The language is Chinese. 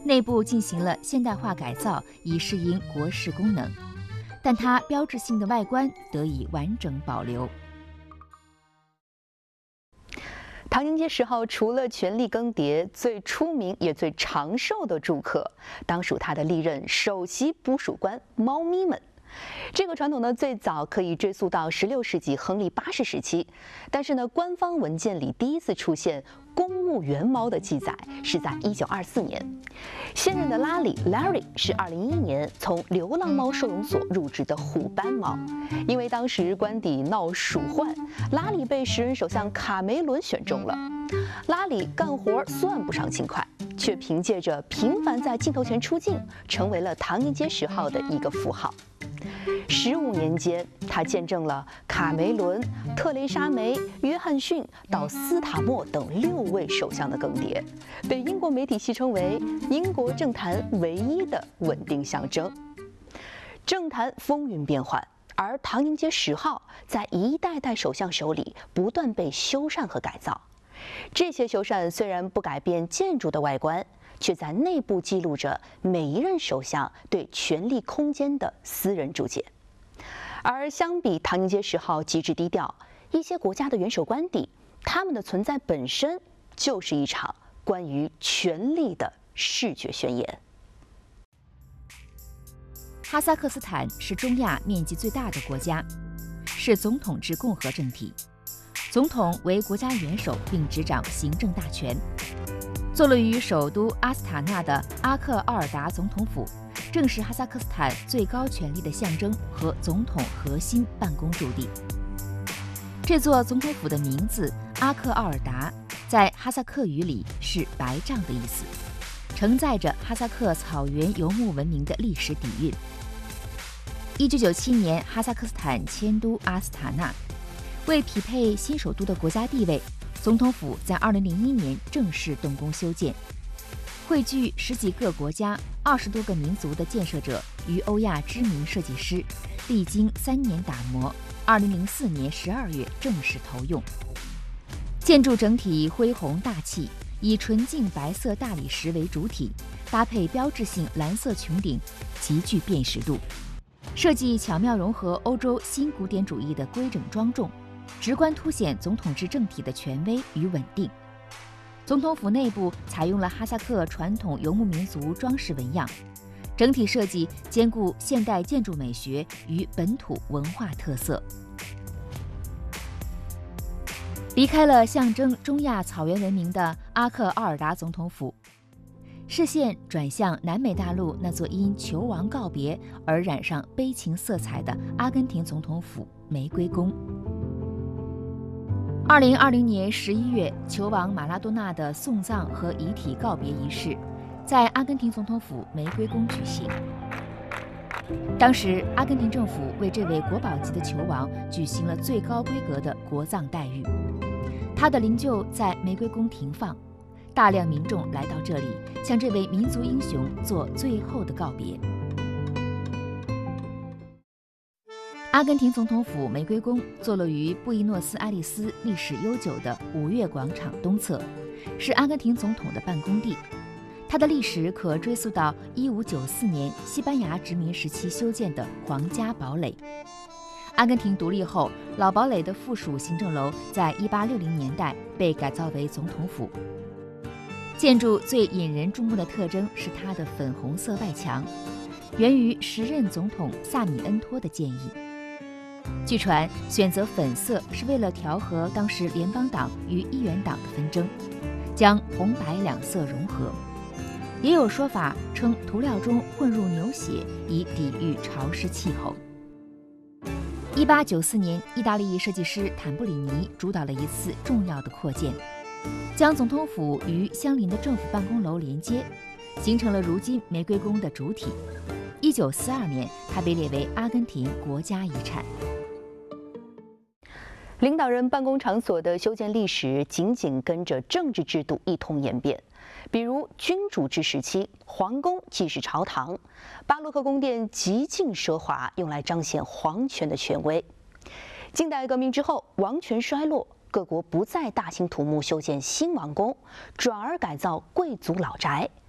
内部进行了现代化改造，以适应国事功能，但它标志性的外观得以完整保留。 唐宁街10号除了权力更迭，最出名也最长寿的住客，当属它的历任首席捕鼠官猫咪们。这个传统呢，最早可以追溯到16世纪亨利8世时期，但是呢，官方文件里第一次出现公务员猫的记载是在1924年。现任的拉里 Larry 是2011年从流浪猫收容所入职的虎斑猫，因为当时官邸闹鼠患，拉里被时任首相卡梅伦选中了。拉里干活算不上勤快，却凭借着频繁在镜头前出镜，成为了唐宁街10号的一个符号。15年间，他见证了卡梅伦、特蕾莎梅、约翰逊到斯塔默等6位首相的更迭，被英国媒体戏称为英国政坛唯一的稳定象征。政坛风云变幻，而唐宁街10号在一代代首相手里不断被修缮和改造。这些修缮虽然不改变建筑的外观，却在内部记录着每一任首相对权力空间的私人注解。而相比唐宁街10号极致低调，一些国家的元首官邸，他们的存在本身就是一场关于权力的视觉宣言。 哈萨克斯坦是中亚面积最大的国家，是总统制共和政体，总统为国家元首并执掌行政大权。坐落于首都阿斯塔纳的阿克奥尔达总统府，正是哈萨克斯坦最高权力的象征和总统核心办公驻地。这座总统府的名字阿克奥尔达，在哈萨克语里是白帐的意思，承载着哈萨克草原游牧文明的历史底蕴。1997年，哈萨克斯坦迁都阿斯塔纳，为匹配新首都的国家地位，总统府在2001年正式动工修建，汇聚10几个国家、20多个民族的建设者与欧亚知名设计师，历经3年打磨，2004年12月正式投用。建筑整体恢宏大气，以纯净白色大理石为主体，搭配标志性蓝色穹顶，极具辨识度。设计巧妙融合欧洲新古典主义的规整庄重，直观凸显总统制政体的权威与稳定。总统府内部采用了哈萨克传统游牧民族装饰纹样，整体设计兼顾现代建筑美学与本土文化特色。离开了象征中亚草原文明的阿克奥尔达总统府，视线转向南美大陆那座因球王告别而染上悲情色彩的阿根廷总统府玫瑰宫。2020年11月，球王马拉多纳的送葬和遗体告别仪式在阿根廷总统府玫瑰宫举行。当时，阿根廷政府为这位国宝级的球王举行了最高规格的国葬待遇，他的灵柩在玫瑰宫停放。大量民众来到这里，向这位民族英雄做最后的告别。阿根廷总统府玫瑰宫坐落于布宜诺斯艾利斯历史悠久的5月广场东侧，是阿根廷总统的办公地。它的历史可追溯到1594年西班牙殖民时期修建的皇家堡垒。阿根廷独立后，老堡垒的附属行政楼在1860年代被改造为总统府。建筑最引人注目的特征是它的粉红色外墙，源于时任总统萨米恩托的建议。据传，选择粉色是为了调和当时联邦党与议员党的纷争，将红白两色融合。也有说法称涂料中混入牛血，以抵御潮湿气候。1894年，意大利设计师坦布里尼主导了一次重要的扩建，将总统府与相邻的政府办公楼连接，形成了如今玫瑰宫的主体。1942年，它被列为阿根廷国家遗产。 领导人办公场所的修建历史紧紧跟着政治制度一同演变。比如君主制时期，皇宫既是朝堂，巴洛克宫殿极尽奢华，用来彰显皇权的权威。近代革命之后，王权衰落，各国不再大兴土木修建新王宫，转而改造贵族老宅，